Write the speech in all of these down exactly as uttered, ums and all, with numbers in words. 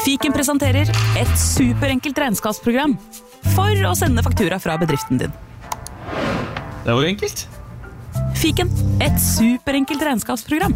Fiken presenterer et superenkelt regnskapsprogram for å sende faktura fra bedriften din. Det var enkelt. Fiken, et superenkelt regnskapsprogram.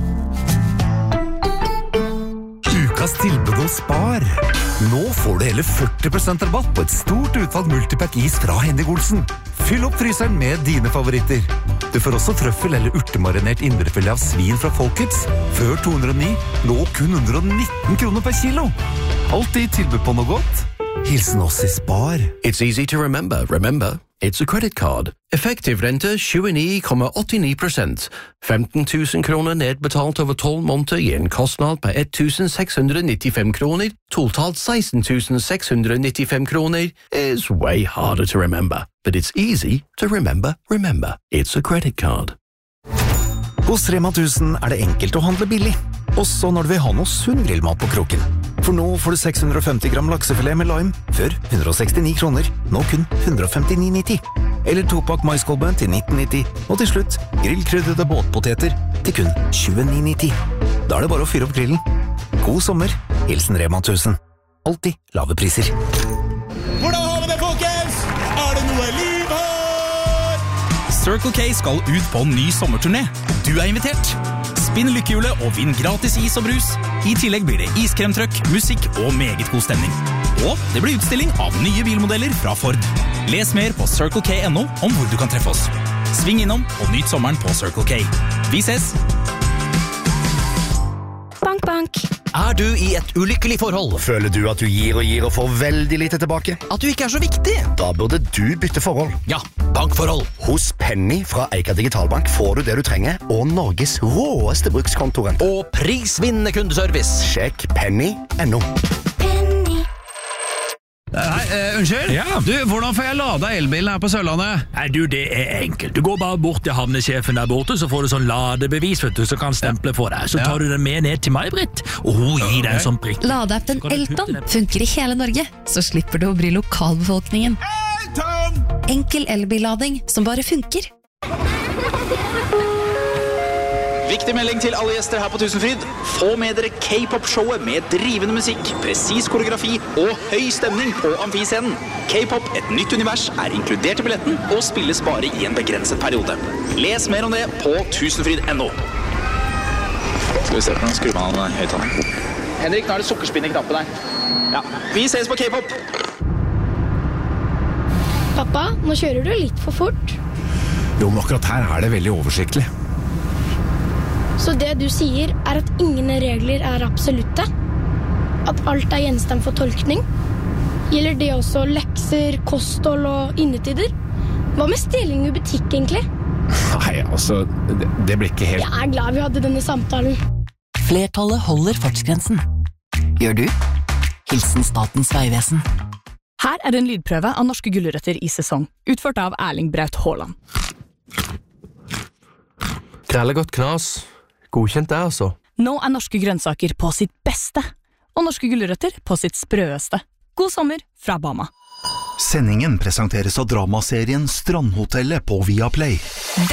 Ukas tilbud hos Spar. Nå får du hele førti prosent rabatt på et stort utvalg multipack is fra Henning Olsen. Fyll opp fryseren med dine favoritter. Du får også trøffel eller urtemarinert indrefilet av svin fra Folkets. Før to hundre og ni, nå kun ett hundre og nitten kroner per kilo. Alltid tilbud på noe godt. Hilsen oss i Spar. It's easy to remember. Remember, it's a credit card. Effektiv rente tjueni komma åttini prosent. femten tusen kroner nedbetalt over tolv måneder gir en kostnad på ett tusen seks hundre nittifem kroner. Totalt seksten tusen seks hundre nittifem kroner is way harder to remember. But it's easy to remember. Remember, it's a credit card. Hos Rema tusen er det enkelt å handle billig. Også når du vil ha noe sunn grillmat på kroken. For nå får du seks hundre og femti gram laksefilet med lime, før hundre og sekstini kroner, nå kun hundre og femtini nitti. Eller topakk maiskolbe til nitten nitti, og til slutt grillkryddede båtpoteter til kun tjueni nitti. Da er det bare å fyre opp grillen. God sommer, hilsen Rema tusen. Alltid lave priser. Hvordan har vi det, folkens? Er det noe liv her? Circle K skal ut på en ny sommerturné. Du er invitert. Spinn lykkehjulet og vinn gratis is og brus. I tillegg blir det iskremtrøkk, musikk og meget god stemning. Og det blir utstilling av nye bilmodeller fra Ford. Les mer på circle k punktum no om hvor du kan treffe oss. Sving innom og nyt sommeren på Circle K. Vi ses! Bank, bank. Er du i et ulykkelig forhold? Føler du at du gir og gir og får veldig lite tilbake? At du ikke er så viktig? Da burde du bytte forhold. Ja, bankforhold. Hos Penny fra Eika Digitalbank får du det du trenger, og Norges råeste brukskontorent. Og prisvinnende kundeservice. Sjekk penny punktum no. Hei, uh, unnskyld? Ja. Du, hvordan får jeg lada elbilen her på Sørlandet? Nei, du, det er enkelt. Du går bare bort til havnesjefen der borte, så får du sånn ladebevis, vet du, så kan stemple for deg. Så tar du den med ned til meg, Britt, og hun gir deg en sånn prikk. Ladeappen Elton funker i hele Norge, så slipper du å bry lokalbefolkningen. Elton! Enkel elbillading som bare funker. Viktig melding til alle gjester her på Tusenfryd. Få med dere K-pop-showet med drivende musikk, presis koreografi og høy stemning på amfiscenen. K-pop, et nytt univers, er inkludert i billetten og spilles bare i en begrenset periode. Les mer om det på tusenfryd punktum no. Skal vi se på den skruven av høyttaleren. Henrik, nå er det sukkerspinn i knappen her. Ja, vi ses på K-pop. Pappa, nå kjører du litt for fort. Jo, men akkurat her er det veldig oversiktlig. Så det du sier er at ingen regler er absolutte? At alt er gjenstand for tolkning? Gjelder det også lekser, kosthold og innetider? Hva med stjeling i butikk egentlig? Nei, altså, det, det blir ikke helt... Jeg er glad vi hadde denne samtalen. Flertallet holder fartsgrensen. Gjør du? Hilsen Statens Vegvesen. Her er en lydprøve av norske gulrøtter i sesong, utført av Erling Braut Haaland. Krellegodt knas. Godkjent det, altså. Nå er norske grønnsaker på sitt beste, og norske gulrøtter på sitt sprøeste. God sommer fra Bama. Sendingen presenteres av dramaserien Strandhotellet på Viaplay.